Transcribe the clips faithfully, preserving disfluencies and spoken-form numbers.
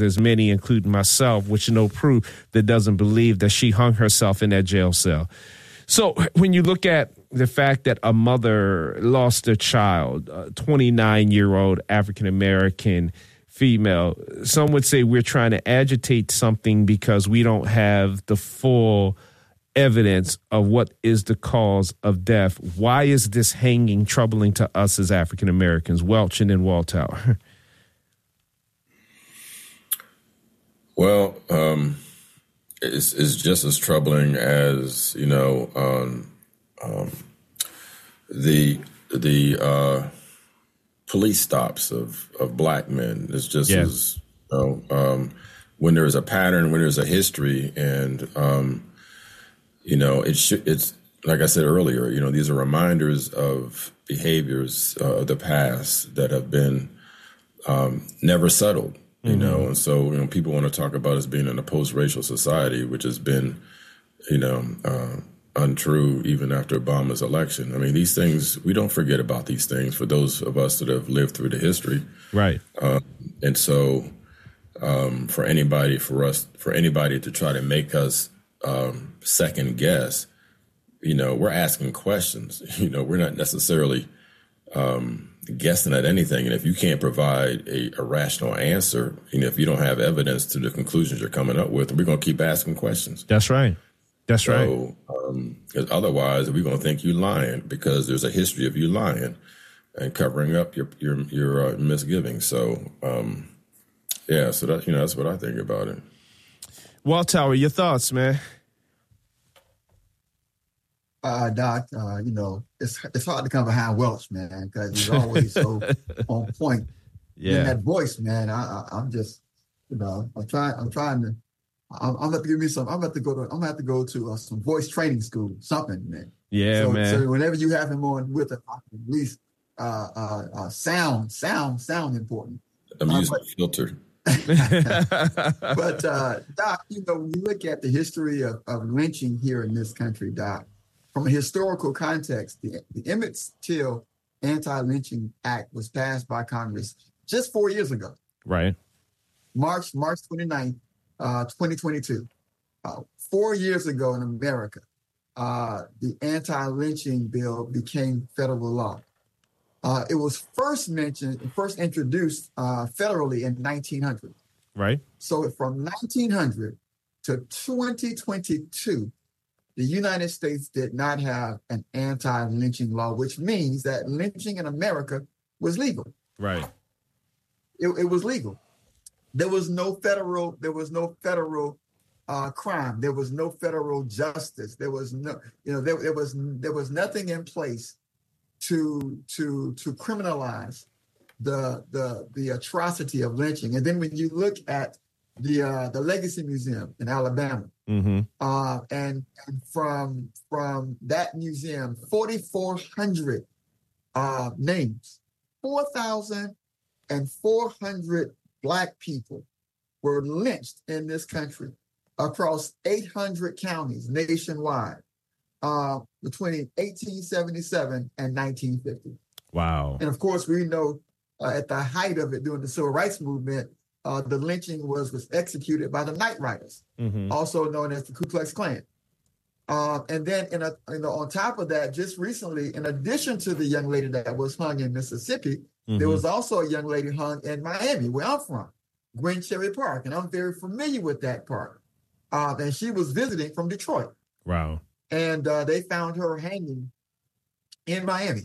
there's many, including myself, with no proof, that doesn't believe that she hung herself in that jail cell. So when you look at the fact that a mother lost a child, a twenty-nine-year-old African-American female, some would say we're trying to agitate something because we don't have the full evidence of what is the cause of death. Why is this hanging troubling to us as African-Americans? Welch and then Waltower. Well, um, it's, it's just as troubling as, you know, um, um, the the uh, police stops of, of black men. It's just yeah. as, you know, um, when there's a pattern, when there's a history, and, um, you know, it should, it's, like I said earlier, you know, these are reminders of behaviors uh, of the past that have been um, never settled. You know, mm-hmm. and so, you know, people want to talk about us being in a post-racial society, which has been, you know, uh, untrue even after Obama's election. I mean, these things, we don't forget about these things for those of us that have lived through the history. Right. Uh, and so um, for anybody, for us, for anybody to try to make us um, second guess, you know, we're asking questions. You know, we're not necessarily um guessing at anything. And if you can't provide a, a rational answer, you know, if you don't have evidence to the conclusions you're coming up with, we're going to keep asking questions. That's right. That's so, right. Um, because otherwise, we're going to think you're lying because there's a history of you lying and covering up your your your uh, misgivings. So, um, yeah. So that you know, that's what I think about it. Waltower, your thoughts, man? Uh, Doc, uh, you know, it's it's hard to come behind Welch, man, because he's always so on point. Yeah, in that voice, man. I, I, I'm just, you know, I'm trying. I'm trying to. I'm, I'm about to give me some. I'm about to go to. I'm gonna have to go to uh, some voice training school, something, man. Yeah, so, man. So whenever you have him on with us, at least uh, uh, uh, sound, sound, sound important. I'm uh, using but, a filter. but uh, Doc, you know, when you look at the history of, of lynching here in this country, Doc. From a historical context, the, the Emmett Till Anti-Lynching Act was passed by Congress just four years ago. Right. March, March twenty-ninth, uh, twenty twenty-two. Uh, four years ago in America, uh, the anti-lynching bill became federal law. Uh, it was first mentioned, first introduced uh, federally in nineteen hundred. Right. So from nineteen hundred to twenty twenty-two, the United States did not have an anti-lynching law, which means that lynching in America was legal. Right. It, it was legal. There was no federal, there was no federal uh, crime. There was no federal justice. There was no, you know, there, there was there was nothing in place to to to criminalize the the the atrocity of lynching. And then when you look at the uh, the Legacy Museum in Alabama, mm-hmm. uh, and, and from from that museum, forty-four hundred uh, names, four thousand four hundred Black people were lynched in this country across eight hundred counties nationwide uh, between eighteen seventy-seven and nineteen fifty. Wow! And of course, we know uh, at the height of it during the Civil Rights Movement. Uh, the lynching was was executed by the Night Riders, mm-hmm. also known as the Ku Klux Klan. Uh, and then, in a, you know, on top of that, just recently, in addition to the young lady that was hung in Mississippi, mm-hmm. there was also a young lady hung in Miami, where I'm from, Gwen Cherry Park, and I'm very familiar with that park. Uh, and she was visiting from Detroit. Wow! And uh, they found her hanging in Miami.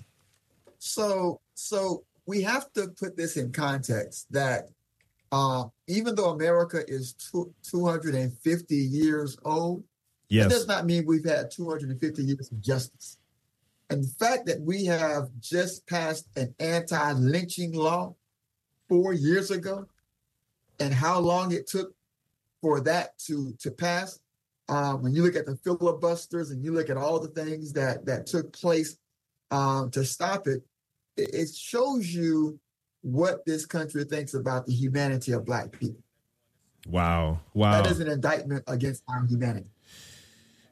So, so we have to put this in context that. Uh, even though America is two, 250 years old, yes. That does not mean we've had two hundred fifty years of justice. And the fact that we have just passed an anti-lynching law four years ago, and how long it took for that to, to pass, uh, when you look at the filibusters and you look at all the things that, that took place uh, to stop it, it, it shows you what this country thinks about the humanity of Black people. Wow. Wow. That is an indictment against our humanity.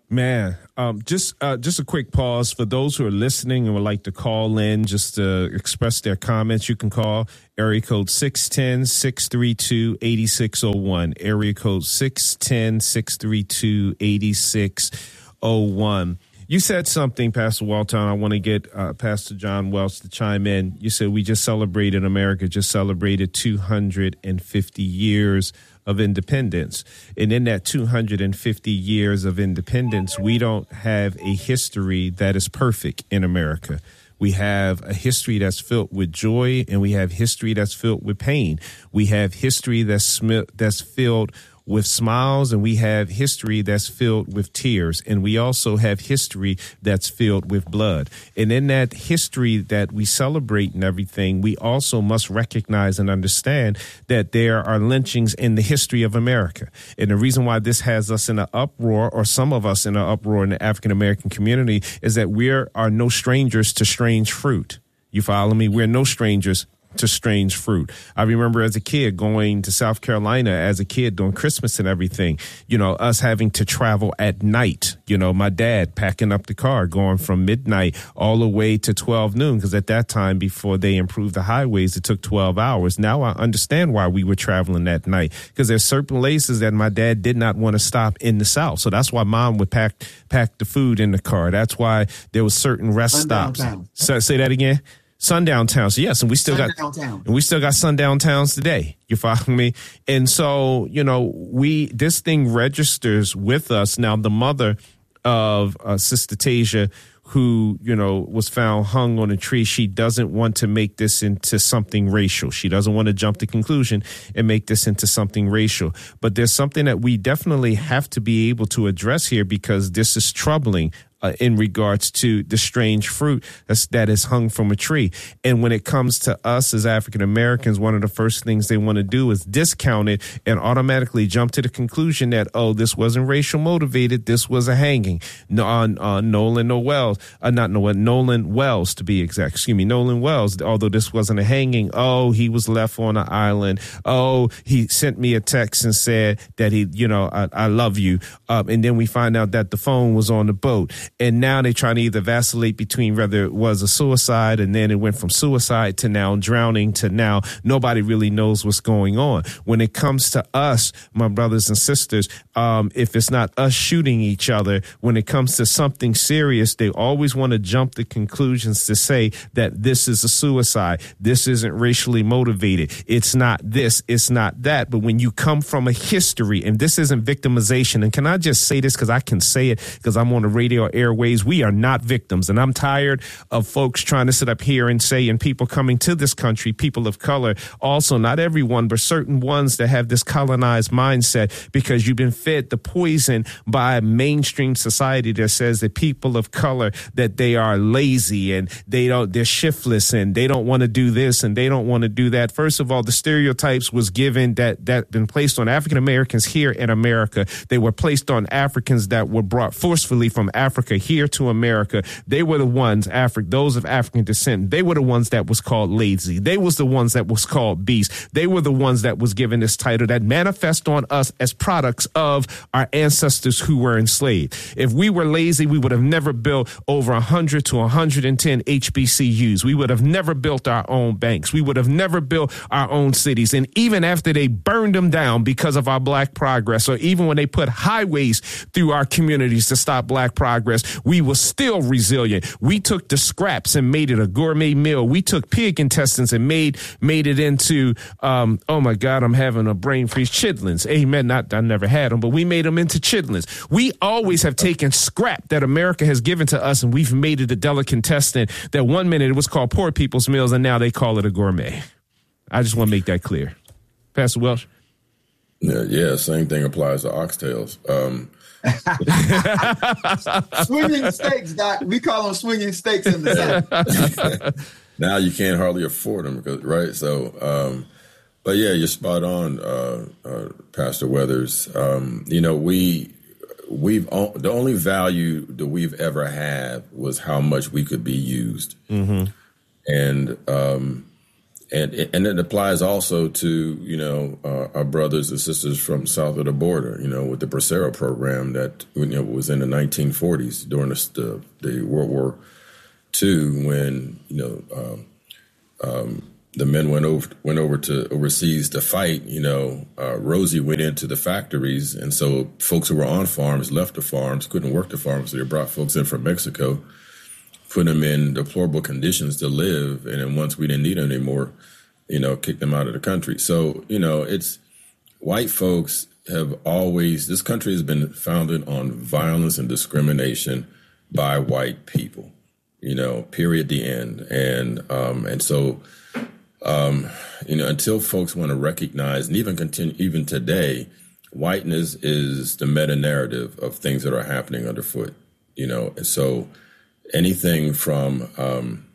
Man, um, just uh, just a quick pause for those who are listening and would like to call in just to express their comments. You can call area code six one zero, six three two, eight six zero one, area code six one zero, six three two, eight six zero one. You said something, Pastor Walton. I want to get uh, Pastor John Welch to chime in. You said we just celebrated, America just celebrated two hundred fifty years of independence. And in that two hundred fifty years of independence, we don't have a history that is perfect in America. We have a history that's filled with joy, and we have history that's filled with pain. We have history that's sm- that's filled with smiles, and we have history that's filled with tears, and we also have history that's filled with blood. And in that history that we celebrate and everything, we also must recognize and understand that there are lynchings in the history of America. And the reason why this has us in an uproar, or some of us in an uproar in the African-American community, is that we are no strangers to strange fruit. You follow me? We're no strangers to strange fruit. I remember as a kid going to South Carolina as a kid during Christmas and everything, you know, us having to travel at night, you know, my dad packing up the car, going from midnight all the way to twelve noon. Because at that time, before they improved the highways, it took twelve hours. Now I understand why we were traveling that night, because there's certain places that my dad did not want to stop in the South. So that's why mom would pack, pack the food in the car. That's why there was certain rest stops. So, say that again. Sundown towns, yes, and we still sundown got town. and we still got sundown towns today. You follow me? And so, you know, we this thing registers with us now. The mother of uh, Sister Tasia, who, you know, was found hung on a tree, she doesn't want to make this into something racial. She doesn't want to jump to conclusion and make this into something racial. But there's something that we definitely have to be able to address here, because this is troubling. Uh, in regards to the strange fruit that's, that is hung from a tree. And when it comes to us as African Americans, one of the first things they want to do is discount it and automatically jump to the conclusion that, oh, this wasn't racial motivated. This was a hanging. No, uh, uh, Nolan Wells, uh, not Nolan, Nolan Wells to be exact. Excuse me, Nolan Wells. Although this wasn't a hanging, oh, he was left on an island. Oh, he sent me a text and said that he, you know, I, I love you. Um, and then we find out that the phone was on the boat. And now they're trying to either vacillate between whether it was a suicide, and then it went from suicide to now drowning to now nobody really knows what's going on. When it comes to us, my brothers and sisters, um, if it's not us shooting each other, when it comes to something serious, they always want to jump to conclusions to say that this is a suicide. This isn't racially motivated. It's not this. It's not that. But when you come from a history, and this isn't victimization, and can I just say this because I can say it because I'm on the radio airways, we are not victims. And I'm tired of folks trying to sit up here and say, and people coming to this country, people of color, also not everyone, but certain ones that have this colonized mindset, because you've been fed the poison by mainstream society that says that people of color, that they are lazy and they don't, they're shiftless and they don't want to do this and they don't want to do that. First of all, the stereotypes was given that that been placed on African Americans here in America. They were placed on Africans that were brought forcefully from Africa here to America. They were the ones, Afri- those of African descent, they were the ones that was called lazy. They was the ones that was called beasts. They were the ones that was given this title that manifest on us as products of our ancestors who were enslaved. If we were lazy, we would have never built over one hundred to one hundred ten H B C Us. We would have never built our own banks. We would have never built our own cities. And even after they burned them down because of our black progress, or even when they put highways through our communities to stop black progress, we were still resilient. We took the scraps and made it a gourmet meal. We took pig intestines and made made it into, um, oh my God, I'm having a brain freeze, chitlins. Amen. Not, I never had them, but we made them into chitlins. We always have taken scrap that America has given to us, and we've made it a delicatessen that one minute it was called poor people's meals, and now they call it a gourmet. I just want to make that clear. Pastor Welch? Yeah, yeah, same thing applies to oxtails. Um, swinging steaks, Doc. We call them swinging steaks in the South. Now you can't hardly afford them, because, right? So, um, but yeah, you're spot on, uh, uh, Pastor Weathers. Um, you know, we we've the only value that we've ever had was how much we could be used, mm-hmm. and um, and and it applies also to, you know, uh, our brothers and sisters from south of the border, you know, with the Bracero program that, you know, was in the nineteen forties during the, the, the World War Two, when, you know, um, um, the men went over went over to overseas to fight. You know, uh, Rosie went into the factories, and so folks who were on farms left the farms, couldn't work the farms, so they brought folks in from Mexico, put them in deplorable conditions to live, and then once we didn't need them anymore, you know, kicked them out of the country. So, you know, it's white folks have always, this country has been founded on violence and discrimination by white people, you know, period, the end. And, um, and so, um, you know, until folks want to recognize, and even continue, even today, whiteness is the meta narrative of things that are happening underfoot, you know, and so anything from, um,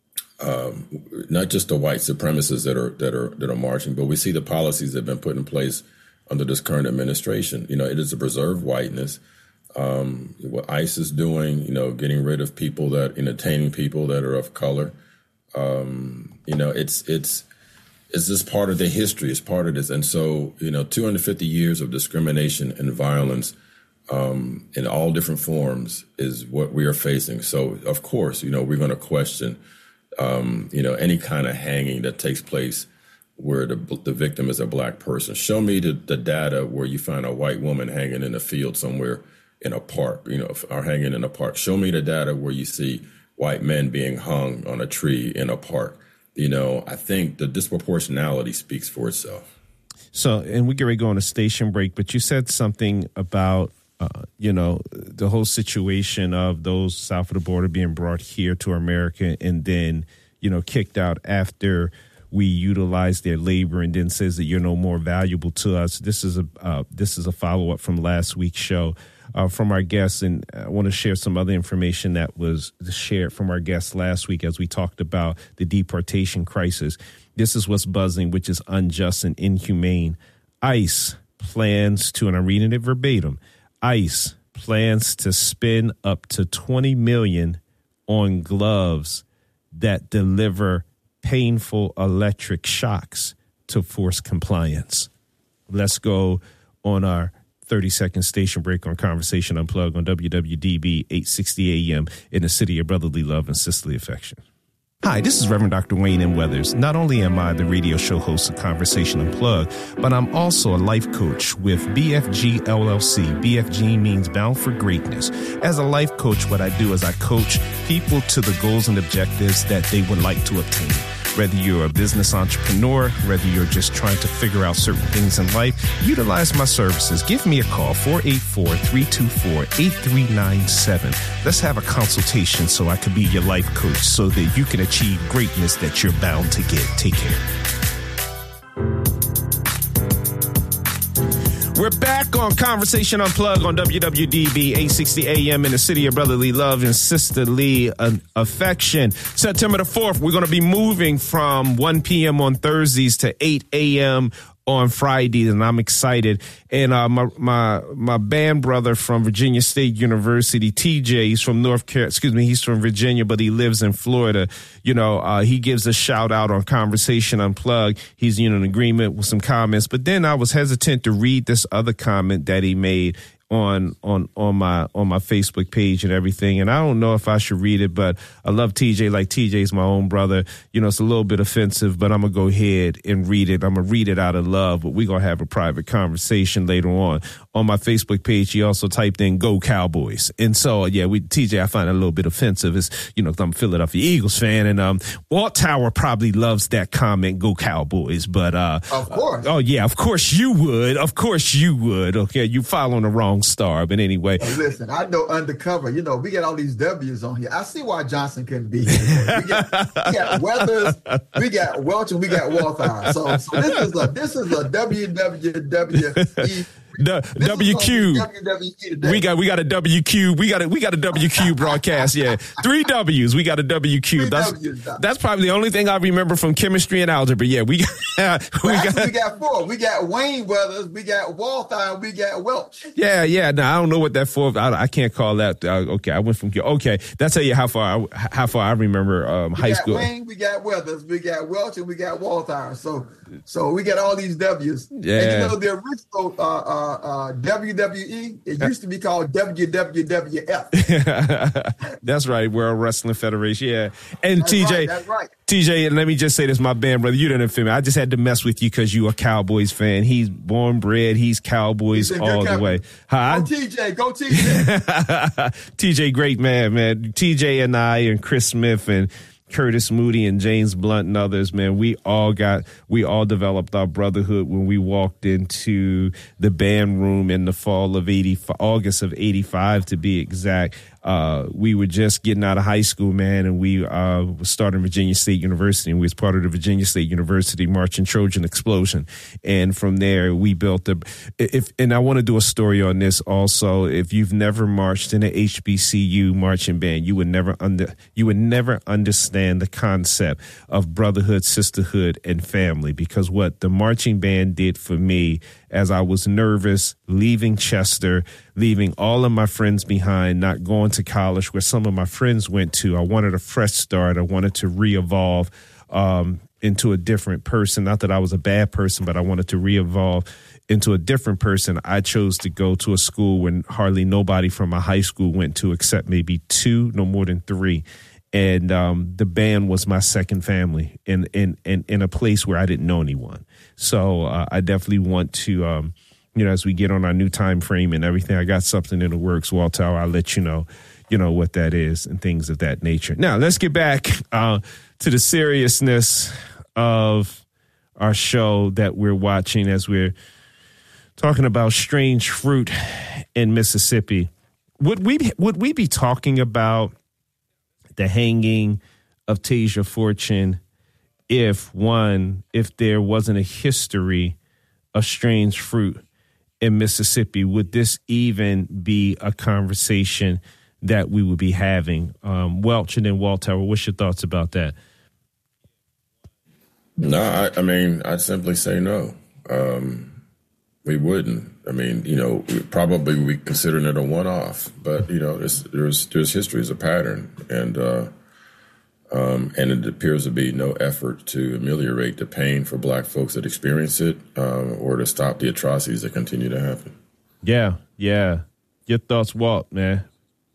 um, not just the white supremacists that are, that are, that are marching, but we see the policies that have been put in place under this current administration. You know, it is to preserve whiteness. Um, what ICE is doing, you know, getting rid of people that, entertaining people that are of color. Um, you know, it's, it's, it's just part of the history. It's part of this. And so, you know, two hundred fifty years of discrimination and violence, um, in all different forms is what we are facing. So, of course, you know, we're going to question, um, you know, any kind of hanging that takes place where the the victim is a black person. Show me the, the data where you find a white woman hanging in a field somewhere in a park, you know, or hanging in a park. Show me the data where you see white men being hung on a tree in a park. You know, I think the disproportionality speaks for itself. So, and we get ready to go on a station break, but you said something about, uh, you know, the whole situation of those south of the border being brought here to America and then, you know, kicked out after we utilize their labor, and then says that you're no more valuable to us. This is a uh, this is a follow up from last week's show uh, from our guests, and I want to share some other information that was shared from our guests last week as we talked about the deportation crisis. This is what's buzzing, which is unjust and inhumane. ICE plans to, and I'm reading it verbatim, ICE plans to spend up to twenty million dollars on gloves that deliver painful electric shocks to force compliance. Let's go on our thirty second station break on Conversation Unplugged on W W D B eight sixty A M in the city of brotherly love and sisterly affection. Hi, this is Reverend Doctor Wayne M. Weathers. Not only am I the radio show host of Conversation Unplugged, but I'm also a life coach with B F G L L C. B F G means Bound for Greatness. As a life coach, what I do is I coach people to the goals and objectives that they would like to obtain. Whether you're a business entrepreneur, whether you're just trying to figure out certain things in life, utilize my services. Give me a call, four eight four, three two four, eight three nine seven. Let's have a consultation so I can be your life coach so that you can achieve greatness that you're bound to get. Take care. We're back on Conversation Unplugged on W W D B eight sixty A M in the city of brotherly love and sisterly affection. September the fourth, we're going to be moving from one p.m. on Thursdays to eight a.m. on Fridays, and I'm excited. And uh, my my my band brother from Virginia State University, T J, he's from North Carolina, excuse me, he's from Virginia, but he lives in Florida. You know, uh, he gives a shout out on Conversation Unplugged. He's, you know, in agreement with some comments. But then I was hesitant to read this other comment that he made on on on my on my Facebook page and everything, and I don't know if I should read it, but I love T J like T J's my own brother. You know, it's a little bit offensive, but I'm gonna go ahead and read it. I'm gonna read it out of love, but we're gonna have a private conversation later on. On my Facebook page, he also typed in "Go Cowboys," and so yeah, we T J, I find it a little bit offensive. It's, you know, I'm a Philadelphia Eagles fan, and um, Walt Tower probably loves that comment, "Go Cowboys," but uh, of course, uh, oh yeah, of course you would, of course you would. Okay, you following the wrong star, but anyway. Hey, listen, I know undercover. You know, we get all these W's on here. I see why Johnson couldn't be here. We got, we got Weathers, we got Welch, and we got Walthour. So, so this is a this is a W W E the This W Q. W W E today. We got we got a W Q. We got a we got a W Q broadcast. Yeah, three W's. We got a W Q. Three That's W's, that's probably the only thing I remember from chemistry and algebra. Yeah, we got we Well, actually, got we got four. We got Wayne Weathers, we got Walther, and we got Welch. yeah yeah. No, I don't know what that for. I, I can't call that. Uh, okay, I went from okay. That's tell you how far I, how far I remember um, We high got school. Wayne, we got Weathers, we got Welch, and we got Walther. So, so we got all these W's. Yeah. And you know the original uh, uh, uh, W W E, it used to be called W W W F. That's right, World Wrestling Federation. Yeah, and That's T J, right, that's right. T J, and let me just say this, my band brother, you didn't feel me. I just had to mess with you because you a Cowboys fan. He's born bred. He's Cowboys He's in all good the way. Huh? Go T J, go T J. T J, great man, man. T J and I and Chris Smith and Curtis Moody and James Blunt and others, man, we all got, we all developed our brotherhood when we walked into the band room in the fall of eighty, August of eighty-five to be exact. Uh, we were just getting out of high school, man, and we uh, were starting Virginia State University, and we was part of the Virginia State University Marching Trojan Explosion. And from there, we built a, if, and I want to do a story on this also. If you've never marched in an H B C U marching band, you would never under, you would never understand the concept of brotherhood, sisterhood, and family, because what the marching band did for me as I was nervous, leaving Chester, leaving all of my friends behind, not going to college where some of my friends went to. I wanted a fresh start. I wanted to re-evolve um, into a different person. Not that I was a bad person, but I wanted to re-evolve into a different person. I chose to go to a school when hardly nobody from my high school went to, except maybe two, no more than three. And um, the band was my second family in, in, in, in a place where I didn't know anyone. So uh, I definitely want to, um, you know, as we get on our new time frame and everything, I got something in the works, Walter. I'll let you know, you know, what that is and things of that nature. Now, let's get back uh, to the seriousness of our show that we're watching as we're talking about strange fruit in Mississippi. Would we, would we be talking about the hanging of Tasia Fortune if one, if there wasn't a history of strange fruit in Mississippi? Would this even be a conversation that we would be having? Um, Welch and then Walter, what's your thoughts about that? No, I, I mean, I'd simply say no. Um, we wouldn't. I mean, you know, we probably we considering it a one-off, but you know, there's there's, there's history as a pattern, and uh, um, and it appears to be no effort to ameliorate the pain for Black folks that experience it, um, or to stop the atrocities that continue to happen. Yeah, yeah. Your thoughts, Walt, man?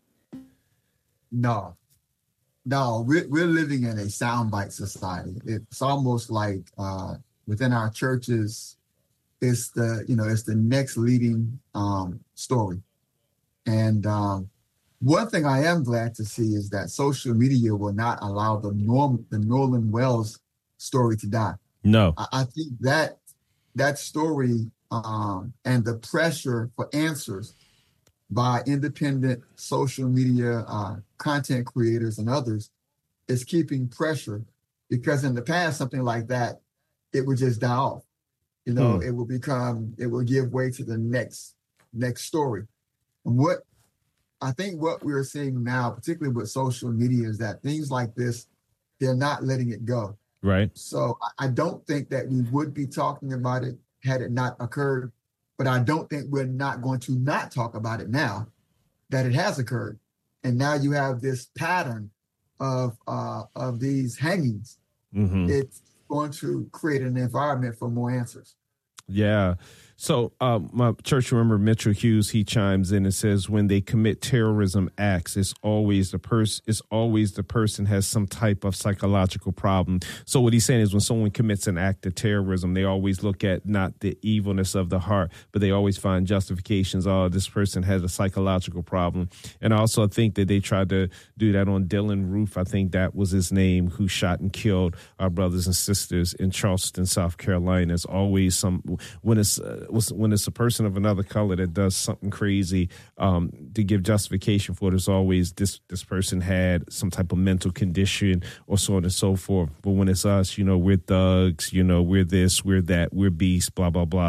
No, no, we're, we're living in a soundbite society. It's almost like uh, within our churches, it's the, you know, it's the next leading um, story. And um, one thing I am glad to see is that social media will not allow the Norm, the Norman Wells story to die. No. I, I think that that story um, and the pressure for answers by independent social media uh, content creators and others is keeping pressure, because in the past, something like that, it would just die off. You know, hmm. it will become, it will give way to the next, next story. And what I think what we're seeing now, particularly with social media, is that things like this, they're not letting it go. Right. So I don't think that we would be talking about it had it not occurred, but I don't think we're not going to not talk about it now that it has occurred. And now you have this pattern of, uh, of these hangings. Mm-hmm. It's going to create an environment for more answers. Yeah. So uh, my church member, Mitchell Hughes, he chimes in and says, when they commit terrorism acts, it's always the person, it's always the person has some type of psychological problem. So what he's saying is when someone commits an act of terrorism, they always look at not the evilness of the heart, but they always find justifications. Oh, this person has a psychological problem. And also I think that they tried to do that on Dylan Roof. I think that was his name, who shot and killed our brothers and sisters in Charleston, South Carolina. It's always some, when it's, uh, when it's a person of another color that does something crazy, um, to give justification for it, is always this this person had some type of mental condition or so on and so forth. But when it's us, you know, we're thugs, you know, we're this, we're that, we're beasts, blah, blah, blah.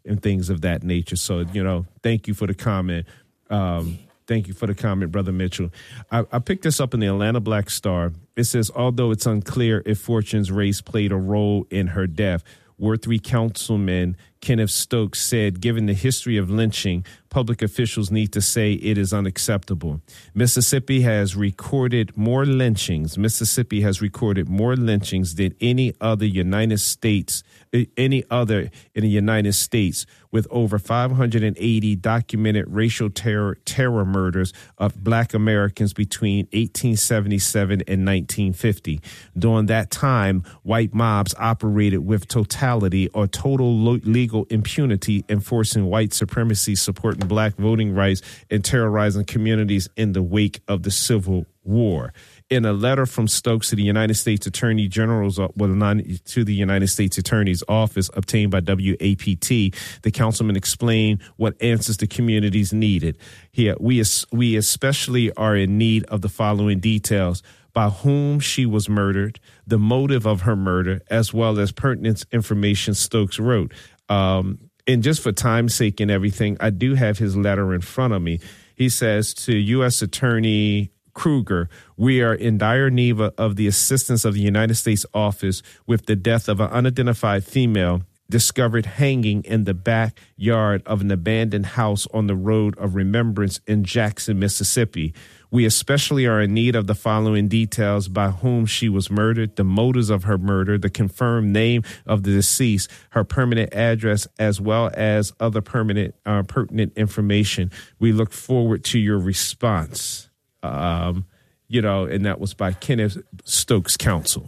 and things of that nature. So, you know, thank you for the comment. Um, thank you for the comment, Brother Mitchell. I, I picked this up in the Atlanta Black Star. It says, although it's unclear if Fortune's race played a role in her death, Ward three Councilman Kenneth Stokes said, given the history of lynching, public officials need to say it is unacceptable. Mississippi has recorded more lynchings. Mississippi has recorded more lynchings than any other United States, any other in the United States, with over five hundred eighty documented racial terror, terror murders of Black Americans between eighteen seventy-seven and nineteen fifty. During that time, white mobs operated with totality or total lo- legal impunity, enforcing white supremacy, supporting Black voting rights, and terrorizing communities in the wake of the Civil War. In a letter from Stokes to the United States Attorney General's, well, not to the United States Attorney's Office, obtained by W A P T, the councilman explained what answers the communities needed. Here, we we especially are in need of the following details: by whom she was murdered, the motive of her murder, as well as pertinent information, Stokes wrote. Um, and just for time's sake and everything, I do have his letter in front of me. He says to U S Attorney Kruger, we are in dire need of the assistance of the United States Office with the death of an unidentified female discovered hanging in the backyard of an abandoned house on the Road of Remembrance in Jackson, Mississippi. We especially are in need of the following details: by whom she was murdered, the motives of her murder, the confirmed name of the deceased, her permanent address, as well as other permanent uh, pertinent information. We look forward to your response. Um, you know, and that was by Kenneth Stokes Counsel.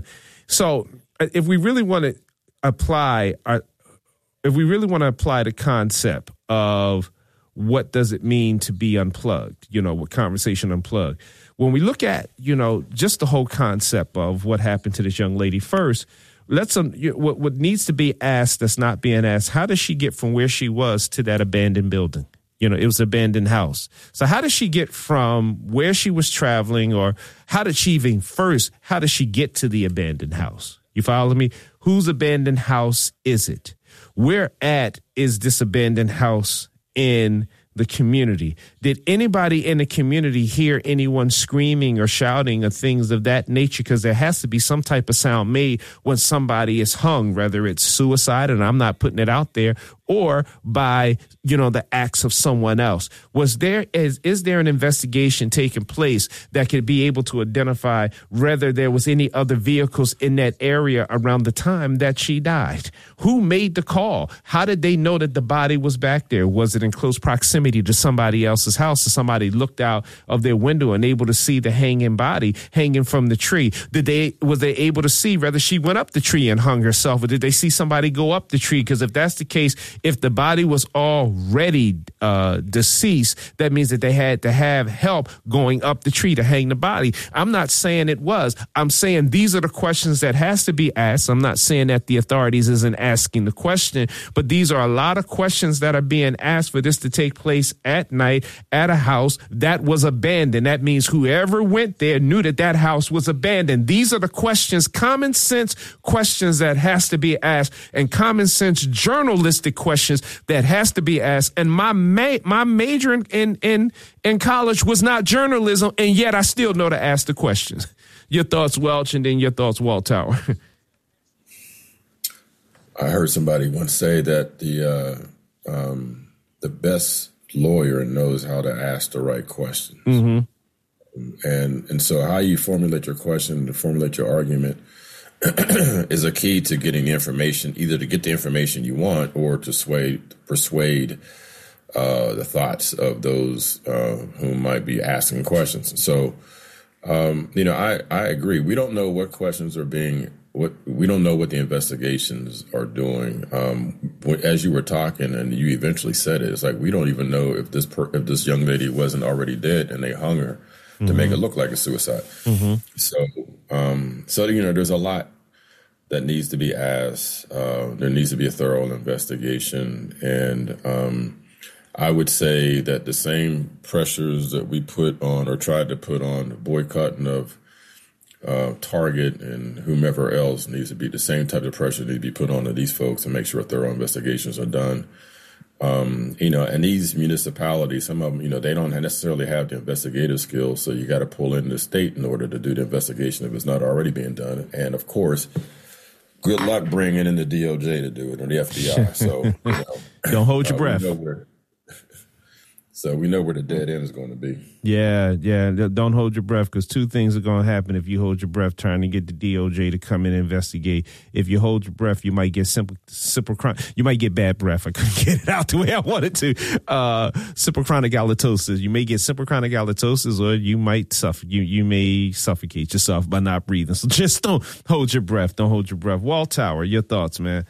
So if we really want to apply, our, if we really want to apply the concept of what does it mean to be unplugged, you know, with Conversation Unplugged, when we look at, you know, just the whole concept of what happened to this young lady first, let's um, you know, what, what needs to be asked that's not being asked: how does she get from where she was to that abandoned building? You know, it was an abandoned house. So how does she get from where she was traveling, or how did she even first, how does she get to the abandoned house? You follow me? Whose abandoned house is it? Where at is this abandoned house in the community? Did anybody in the community hear anyone screaming or shouting or things of that nature? Because there has to be some type of sound made when somebody is hung, whether it's suicide, and I'm not putting it out there, or by, you know, the acts of someone else. Was there, is, is there an investigation taking place that could be able to identify whether there was any other vehicles in that area around the time that she died? Who made the call? How did they know that the body was back there? Was it in close proximity to somebody else's house, or somebody looked out of their window and able to see the hanging body hanging from the tree? Did they, was they able to see whether she went up the tree and hung herself, or did they see somebody go up the tree? Because if that's the case, if the body was already uh, deceased, that means that they had to have help going up the tree to hang the body. I'm not saying it was. I'm saying these are the questions that has to be asked. I'm not saying that the authorities isn't asking the question, but these are a lot of questions that are being asked for this to take place at night at a house that was abandoned. That means whoever went there knew that that house was abandoned. These are the questions, common sense questions that has to be asked, and common sense journalistic questions that has to be asked. And my ma- my major in, in in in college was not journalism, and yet I still know to ask the questions. Your thoughts, Welch, and then your thoughts, Walt Tower. I heard somebody once say that the uh, um, the best lawyer knows how to ask the right questions. Mm-hmm. And and so how you formulate your question, to formulate your argument, is a key to getting the information, either to get the information you want or to sway, persuade uh, the thoughts of those uh, who might be asking questions. So, um, you know, I, I agree. We don't know what questions are being, what we don't know what the investigations are doing. Um, as you were talking and you eventually said it, it's like we don't even know if this per, if this young lady wasn't already dead and they hung her to mm-hmm. make it look like a suicide. Mm-hmm. So, um, so, you know, there's a lot that needs to be asked. Uh, there needs to be a thorough investigation. And um, I would say that the same pressures that we put on or tried to put on the boycotting of uh, Target and whomever else needs to be the same type of pressure needs to be put on to these folks to make sure that thorough investigations are done. Um, you know, and these municipalities, some of them, you know, they don't necessarily have the investigative skills. So you got to pull in the state in order to do the investigation if it's not already being done. And of course, good luck bringing in the D O J to do it or the F B I. So you know, don't hold your uh, breath. We know where, so we know where the dead end is going to be. Yeah, yeah. Don't hold your breath, because two things are going to happen if you hold your breath trying to get the D O J to come in and investigate. If you hold your breath, you might get simple, simple you might get bad breath. I couldn't get it out the way I wanted to. Uh, simple chronic halitosis. You may get simple chronic halitosis, or you might suffer. You you may suffocate yourself by not breathing. So just don't hold your breath. Don't hold your breath. Walt Tower, your thoughts, man?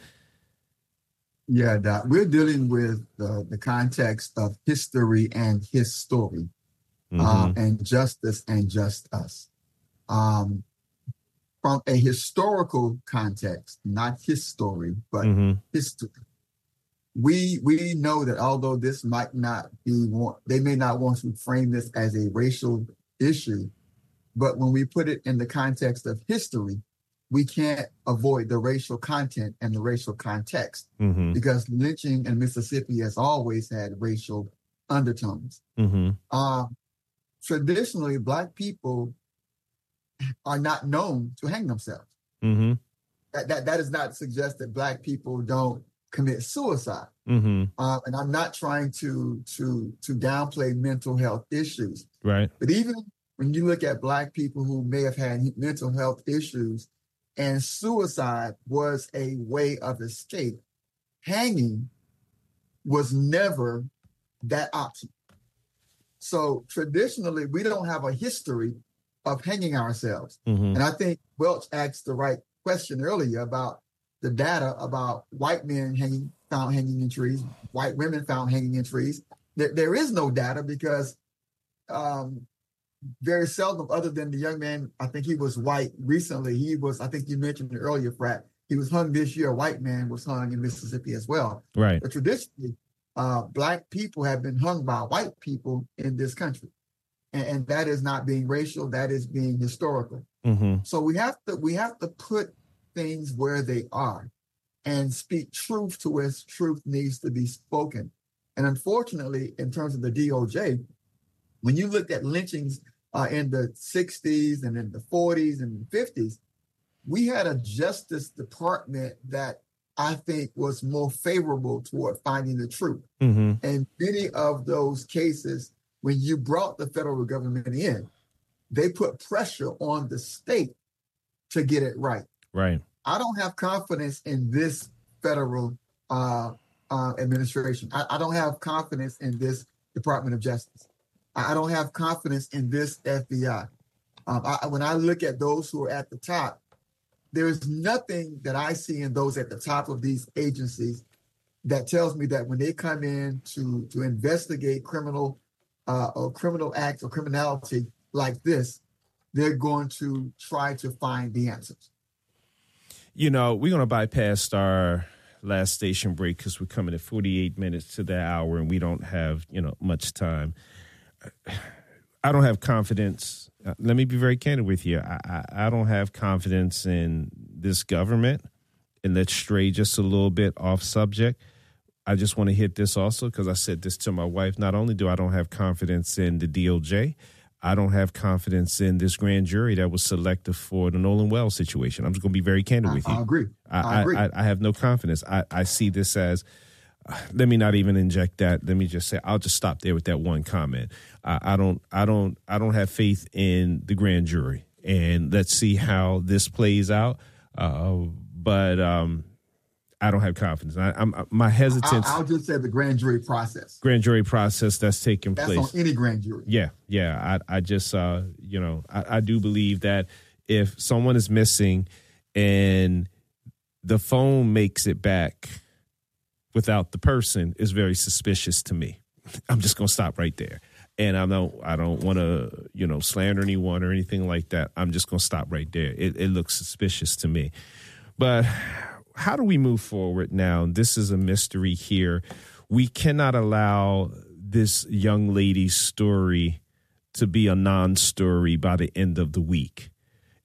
Yeah, Doc, we're dealing with the, the context of history and his story, mm-hmm. um, and justice and just us. Um, from a historical context, not his story, but mm-hmm. history. We we know that although this might not be, they may not want to frame this as a racial issue, but when we put it in the context of history, we can't avoid the racial content and the racial context, mm-hmm. because lynching in Mississippi has always had racial undertones. Mm-hmm. Uh, traditionally, Black people are not known to hang themselves. Mm-hmm. That, that that does not suggest that Black people don't commit suicide. Mm-hmm. Uh, and I'm not trying to to to downplay mental health issues. Right. But even when you look at Black people who may have had mental health issues, and suicide was a way of escape, hanging was never that option. So traditionally, we don't have a history of hanging ourselves. Mm-hmm. And I think Welch asked the right question earlier about the data about white men hanging, found hanging in trees, white women found hanging in trees. There, there is no data because um, very seldom, other than the young man, I think he was white recently. He was, I think you mentioned it earlier, Frat. He was hung this year. A white man was hung in Mississippi as well. Right. But traditionally, uh, Black people have been hung by white people in this country. And, and that is not being racial. That is being historical. Mm-hmm. So we have to we have to put things where they are and speak truth to where truth needs to be spoken. And unfortunately, in terms of the D O J, when you looked at lynchings uh, in the sixties and in the forties and the fifties, we had a Justice Department that I think was more favorable toward finding the truth. Mm-hmm. And many of those cases, when you brought the federal government in, they put pressure on the state to get it right. Right. I don't have confidence in this federal uh, uh, administration. I, I don't have confidence in this Department of Justice. I don't have confidence in this F B I. Um, I, when I look at those who are at the top, there is nothing that I see in those at the top of these agencies that tells me that when they come in to, to investigate criminal uh, or criminal acts or criminality like this, they're going to try to find the answers. You know, we're going to bypass our last station break because we're coming at forty-eight minutes to the hour and we don't have, you know, much time. I don't have confidence. Uh, let me be very candid with you. I, I, I don't have confidence in this government. And let's stray just a little bit off subject. I just want to hit this also because I said this to my wife. Not only do I don't have confidence in the D O J, I don't have confidence in this grand jury that was selected for the Nolan Wells situation. I'm just going to be very candid I, with you. I agree. I, I agree. I, I have no confidence. I, I see this as, uh, let me not even inject that. Let me just say, I'll just stop there with that one comment. I, I don't, I don't, I don't have faith in the grand jury, and let's see how this plays out. Uh, but um, I don't have confidence. I, I'm my hesitance. I'll, I'll just say the grand jury process. Grand jury process that's taking that's place. That's on any grand jury. Yeah, yeah. I, I just, uh, you know, I, I do believe that if someone is missing and the phone makes it back without the person, is very suspicious to me. I'm just going to stop right there. And I don't, I don't want to, you know, slander anyone or anything like that. I'm just going to stop right there. It, it looks suspicious to me. But how do we move forward now? This is a mystery here. We cannot allow this young lady's story to be a non-story by the end of the week.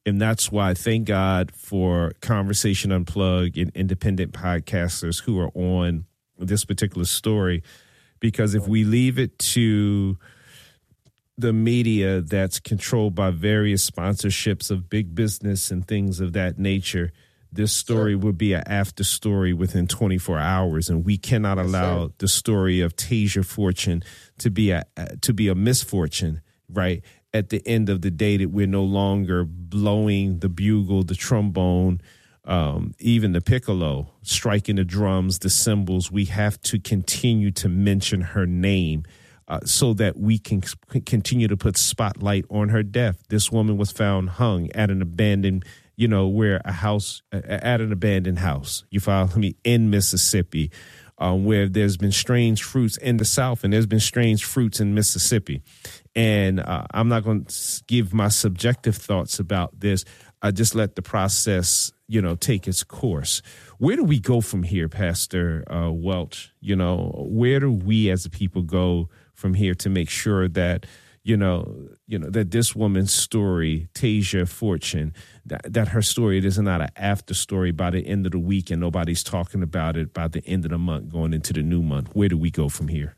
And that's why, thank God for Conversation Unplugged and independent podcasters who are on this particular story. Because if we leave it to the media that's controlled by various sponsorships of big business and things of that nature, this story would be an after story within twenty-four hours. And we cannot allow yes, the story of Tasia Fortune to be a to be a misfortune, right? At the end of the day, that we're no longer blowing the bugle, the trombone, um, even the piccolo, striking the drums, the cymbals. We have to continue to mention her name uh, so that we can c- continue to put spotlight on her death. This woman was found hung at an abandoned, you know, where a house, uh, at an abandoned house, you follow me, in Mississippi, uh, where there's been strange fruits in the South, and there's been strange fruits in Mississippi. And uh, I'm not going to give my subjective thoughts about this. I just let the process, you know, take its course. Where do we go from here, Pastor uh, Welch? You know, where do we as a people go from here to make sure that, you know, you know, that this woman's story, Tasia Fortune, that, that her story is not an after story by the end of the week and nobody's talking about it by the end of the month going into the new month? Where do we go from here?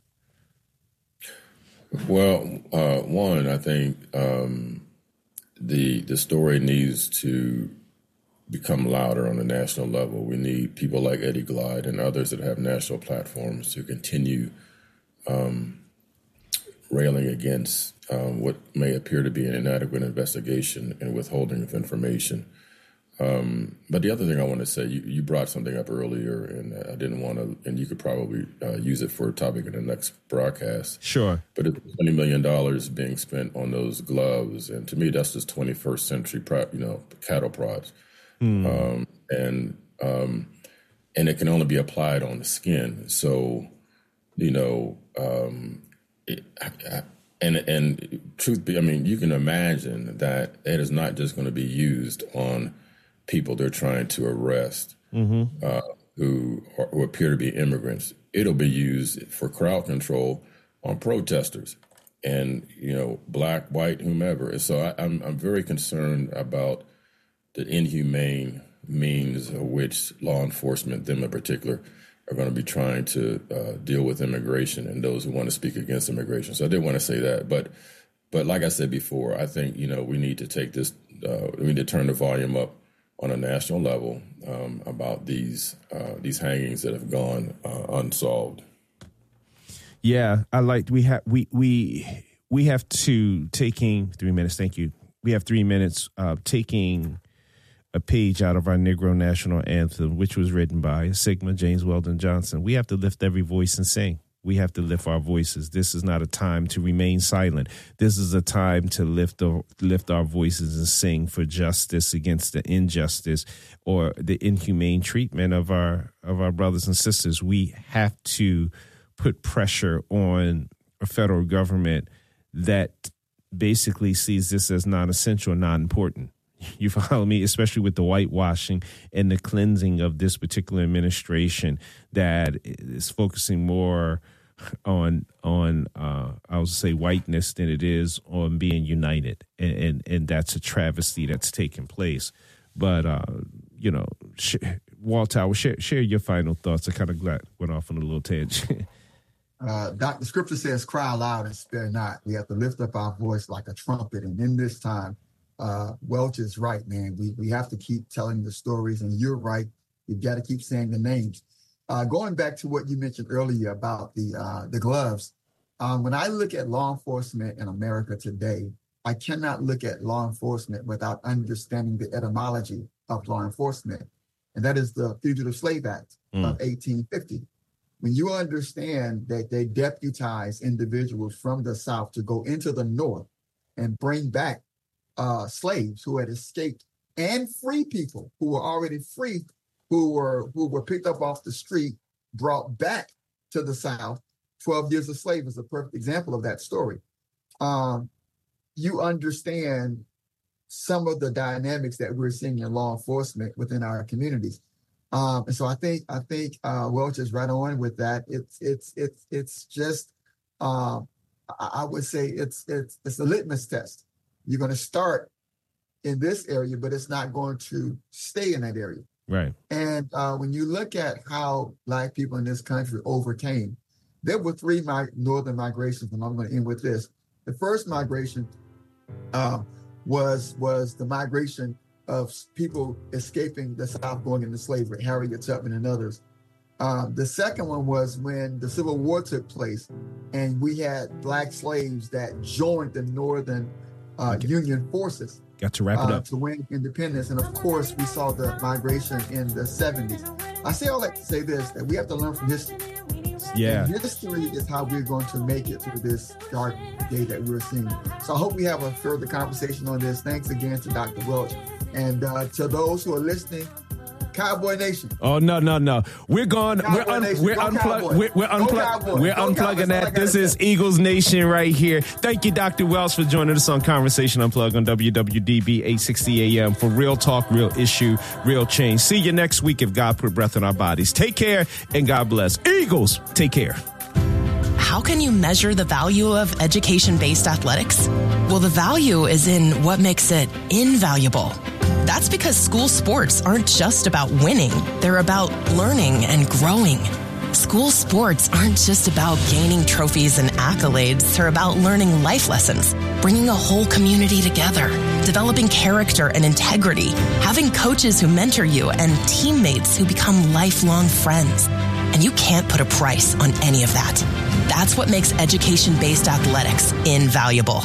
Well, uh, one, I think um, the the story needs to become louder on the national level. We need people like Eddie Glide and others that have national platforms to continue um, railing against um, what may appear to be an inadequate investigation and withholding of information. Um, but the other thing I want to say, you, you brought something up earlier, and I didn't want to, and you could probably uh, use it for a topic in the next broadcast. Sure. But it's twenty million dollars being spent on those gloves, and to me, that's just twenty-first century, you know, cattle prods. Hmm. Um, and um, and it can only be applied on the skin. So, you know, um, it, I, I, and and truth be, I mean, you can imagine that it is not just going to be used on people they're trying to arrest, mm-hmm. uh, who, are, who appear to be immigrants. It'll be used for crowd control on protesters, and you know, black, white, whomever. And so I, I'm I'm very concerned about the inhumane means of which law enforcement, them in particular, are going to be trying to uh, deal with immigration and those who want to speak against immigration. So I did want to say that, but but like I said before, I think you know we need to take this, uh, we need to turn the volume up on a national level um, about these uh, these hangings that have gone uh, unsolved. Yeah, I like we have we we we have to taking three minutes. Thank you. We have three minutes uh, taking a page out of our Negro National Anthem, which was written by Sigma James Weldon Johnson. We have to lift every voice and sing. We have to lift our voices. This is not a time to remain silent. This is a time to lift the, lift our voices and sing for justice against the injustice or the inhumane treatment of our of our brothers and sisters. We have to put pressure on a federal government that basically sees this as non-essential, non-important. You follow me? Especially with the whitewashing and the cleansing of this particular administration that is focusing more on on uh, I would say whiteness than it is on being united, and and, and that's a travesty that's taking place. But uh, you know, sh- Walter, I will share share your final thoughts. I kind of went off on a little tangent. uh, doc, the scripture says, "Cry loud and spare not." We have to lift up our voice like a trumpet, and in this time. Uh, Welch is right, man. We we have to keep telling the stories, and you're right. We've got to keep saying the names. Uh, going back to what you mentioned earlier about the uh, the gloves, um, when I look at law enforcement in America today, I cannot look at law enforcement without understanding the etymology of law enforcement, and that is the Fugitive Slave Act mm. of eighteen fifty. When you understand that they deputize individuals from the South to go into the North and bring back Uh, slaves who had escaped and free people who were already free, who were who were picked up off the street, brought back to the South. twelve years a slave is a perfect example of that story. Um, you understand some of the dynamics that we're seeing in law enforcement within our communities. Um, and so I think I think uh, Welch is right on with that. It's it's it's it's just uh, I would say it's it's it's a litmus test. You're going to start in this area, but it's not going to stay in that area. Right. And uh, when you look at how Black people in this country overcame, there were three mi- northern migrations, and I'm going to end with this. The first migration uh, was was the migration of people escaping the South, going into slavery, Harriet Tubman and others. Um, the second one was when the Civil War took place, and we had Black slaves that joined the Northern uh, okay. Union forces. Got to wrap it uh, up. To win independence. And of course, we saw the migration in the seventies. I say all that to say this, that we have to learn from history. Yeah. And history is how we're going to make it through this dark day that we're seeing. So I hope we have a further conversation on this. Thanks again to Doctor Welch. And uh, to those who are listening, Cowboy Nation. Oh no no no! We're going. We're un, we're unplugging. We're, we're unplugging. We're Go unplugging Cowboys. That. This is Eagles Nation right here. Thank you, Doctor Welch, for joining us on Conversation Unplugged on W W D B eight sixty A M for real talk, real issue, real change. See you next week if God put breath in our bodies. Take care and God bless. Eagles, take care. How can you measure the value of education-based athletics? Well, the value is in what makes it invaluable. That's because school sports aren't just about winning. They're about learning and growing. School sports aren't just about gaining trophies and accolades. They're about learning life lessons, bringing a whole community together, developing character and integrity, having coaches who mentor you, and teammates who become lifelong friends. And you can't put a price on any of that. That's what makes education-based athletics invaluable.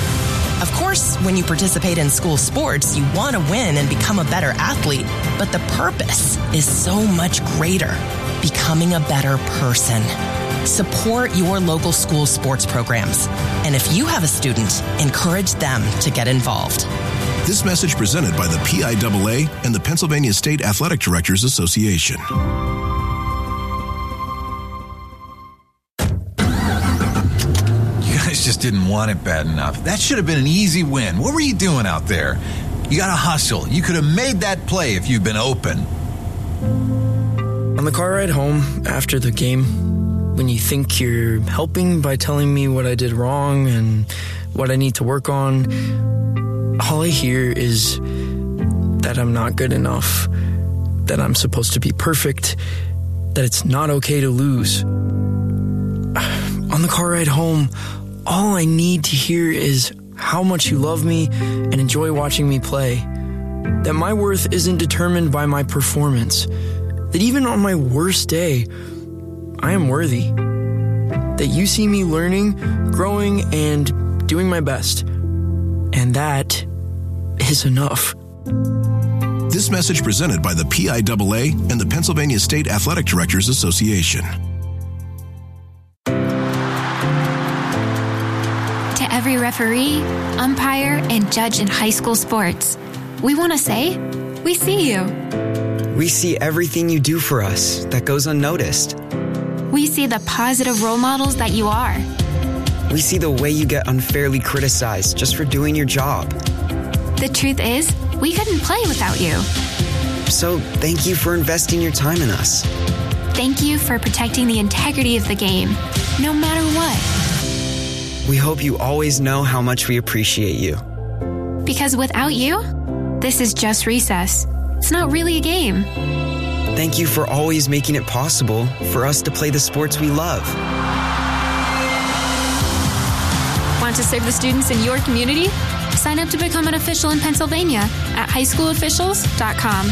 Of course, when you participate in school sports, you want to win and become a better athlete, but the purpose is so much greater, becoming a better person. Support your local school sports programs. And if you have a student, encourage them to get involved. This message presented by the P I A A and the Pennsylvania State Athletic Directors Association. Just didn't want it bad enough. That should have been an easy win. What were you doing out there? You got to hustle. You could have made that play if you'd been open. On the car ride home after the game, when you think you're helping by telling me what I did wrong and what I need to work on, all I hear is that I'm not good enough, that I'm supposed to be perfect, that it's not okay to lose. On the car ride home, all I need to hear is how much you love me and enjoy watching me play. That my worth isn't determined by my performance. That even on my worst day, I am worthy. That you see me learning, growing, and doing my best. And that is enough. This message presented by the P I A A and the Pennsylvania State Athletic Directors Association. Every referee, umpire, and judge in high school sports, we want to say, we see you. We see everything you do for us that goes unnoticed. We see the positive role models that you are. We see the way you get unfairly criticized just for doing your job. The truth is, we couldn't play without you. So thank you for investing your time in us. Thank you for protecting the integrity of the game, no matter what. We hope you always know how much we appreciate you. Because without you, this is just recess. It's not really a game. Thank you for always making it possible for us to play the sports we love. Want to serve the students in your community? Sign up to become an official in Pennsylvania at high school officials dot com.